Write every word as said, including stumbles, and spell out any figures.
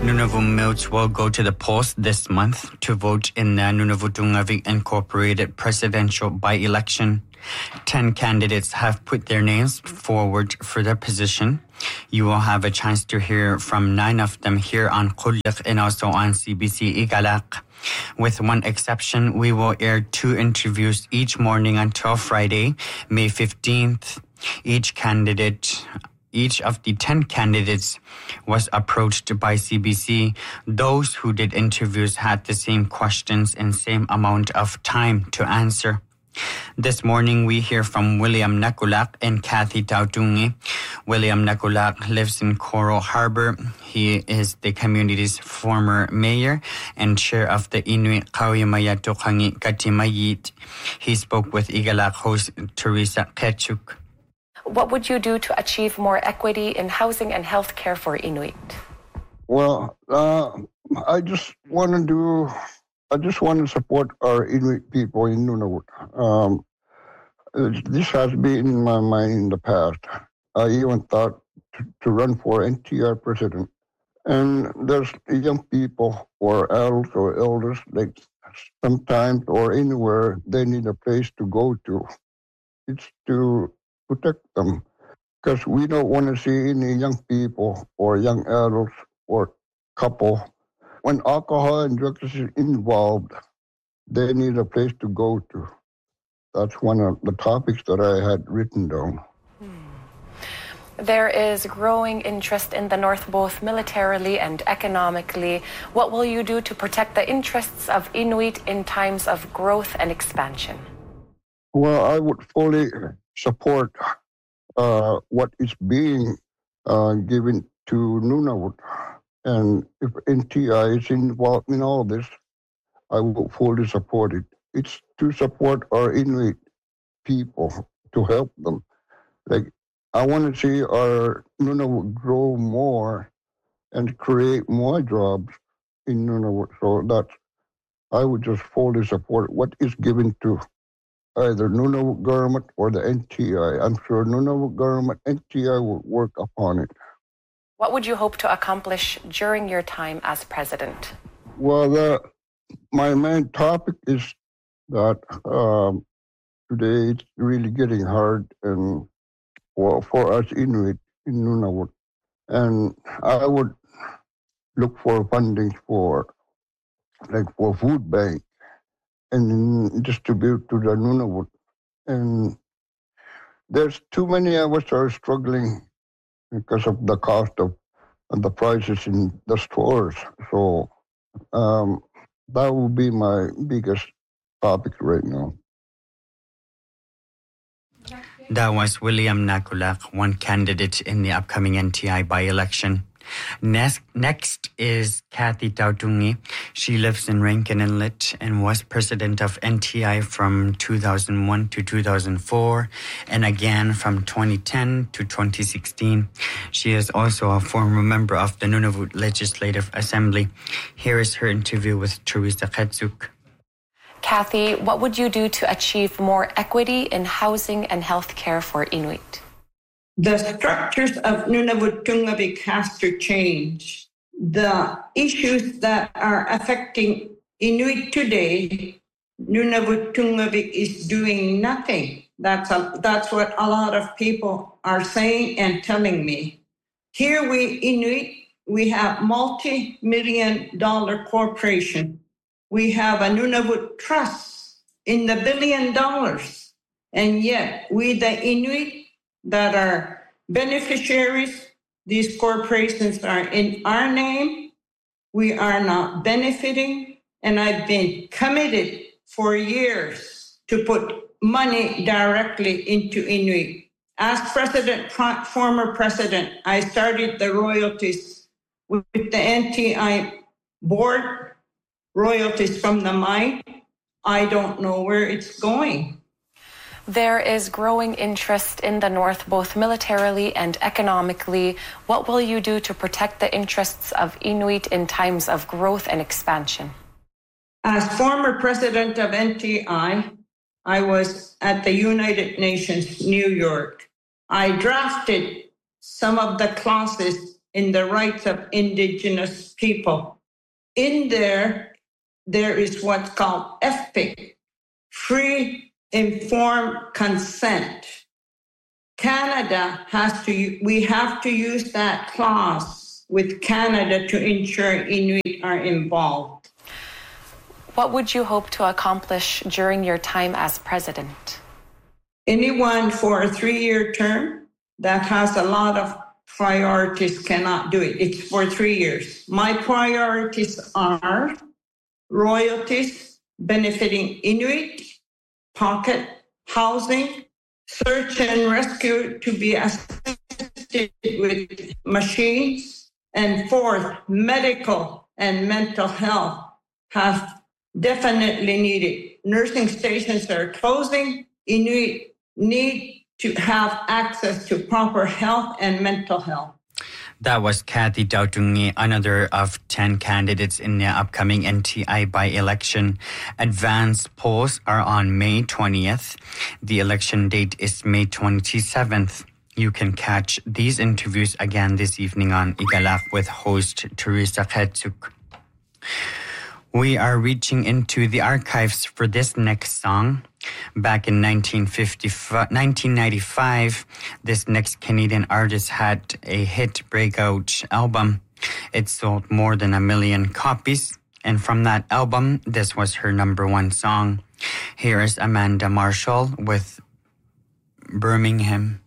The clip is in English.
Nunavummiut will go to the polls this month to vote in the Nunavutungavik Incorporated presidential by-election. Ten candidates have put their names forward for the position. You will have a chance to hear from nine of them here on Kulliq and also on C B C Igalak. With one exception, we will air two interviews each morning until Friday, May fifteenth. Each candidate... Each of the ten candidates was approached by C B C. Those who did interviews had the same questions and same amount of time to answer. This morning, we hear from William Nakulak and Kathy Tautungi. William Nakulak lives in Coral Harbor. He is the community's former mayor and chair of the Inuit Qauyamaya Tukhangi Katimayit. He spoke with Igalak host Teresa Ketchuk. What would you do to achieve more equity in housing and health care for Inuit? Well, uh, I just want to do, I just want to support our Inuit people in Nunavut. Um, this has been in my mind in the past. I even thought to, to run for N T R president. And there's young people or adults or elders, like sometimes or anywhere, they need a place to go to. It's to protect them, because we don't want to see any young people or young adults or couple. When alcohol and drugs is involved, they need a place to go to. That's one of the topics that I had written down. There is growing interest in the North, both militarily and economically. What will you do to protect the interests of Inuit in times of growth and expansion? Well, I would fully support uh, what is being uh, given to Nunavut. And if N T I is involved in all this, I will fully support it. It's to support our Inuit people, to help them. Like, I want to see our Nunavut grow more and create more jobs in Nunavut. So that I would just fully support what is given to either Nunavut government or the N T I. I'm sure Nunavut government, N T I will work upon it. What would you hope to accomplish during your time as president? Well, the, my main topic is that um, today it's really getting hard and for, for us Inuit in Nunavut. And I would look for funding for, like for food bank, and distribute to the Nunavut. And there's too many of us are struggling because of the cost of and the prices in the stores. So um, that would be my biggest topic right now. That was William Nakulak, one candidate in the upcoming N T I by-election. Next, next is Kathy Tautungi. She lives in Rankin Inlet and was president of N T I from two thousand one to two thousand four and again from twenty ten to twenty sixteen. She is also a former member of the Nunavut Legislative Assembly. Here is her interview with Teresa Ketchuk. Kathy, what would you do to achieve more equity in housing and health care for Inuit? The structures of Nunavut-Tungavik has to change. The issues that are affecting Inuit today, Nunavut-Tungavik is doing nothing. That's, a, that's what a lot of people are saying and telling me. Here we Inuit, we have multi-million dollar corporation. We have a Nunavut trust in the billion dollars. And yet we, the Inuit, that are beneficiaries, these corporations are in our name. We are not benefiting. And I've been committed for years to put money directly into Inuit. As president, former president, I started the royalties with the N T I board, royalties from the mine. I don't know where it's going. There is growing interest in the North, both militarily and economically. What will you do to protect the interests of Inuit in times of growth and expansion? As former president of N T I, I was at the United Nations, New York. I drafted some of the clauses in the rights of Indigenous people. In there, there is what's called F P I C, Free Informed Consent. Canada has to, we have to use that clause with Canada to ensure Inuit are involved. What would you hope to accomplish during your time as president? Anyone for a three-year term that has a lot of priorities cannot do it. It's for three years. My priorities are royalties benefiting Inuit, pocket housing, search and rescue to be assisted with machines, and fourth, medical and mental health have definitely needed. Nursing stations are closing. Inuit need to have access to proper health and mental health. That was Kathy Dautungi, another of ten candidates in the upcoming N T I by-election. Advance polls are on May twentieth. The election date is May twenty-seventh. You can catch these interviews again this evening on Igalaf with host Teresa Khetsuk. We are reaching into the archives for this next song. Back in nineteen ninety-five, this next Canadian artist had a hit breakout album. It sold more than a million copies. And from that album, this was her number one song. Here is Amanda Marshall with Birmingham.